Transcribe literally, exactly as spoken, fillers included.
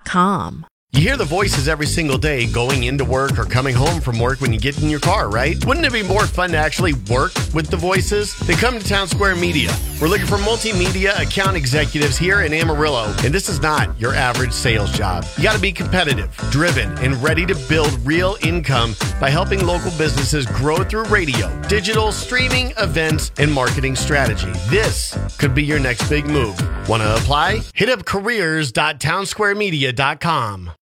com. You hear the voices every single day going into work or coming home from work when you get in your car, right? Wouldn't it be more fun to actually work with the voices? Then come to Town Square Media. We're looking for multimedia account executives here in Amarillo, and this is not your average sales job. You got to be competitive, driven, and ready to build real income by helping local businesses grow through radio, digital, streaming, events, and marketing strategy. This could be your next big move. Want to apply? Hit up careers dot town square media dot com.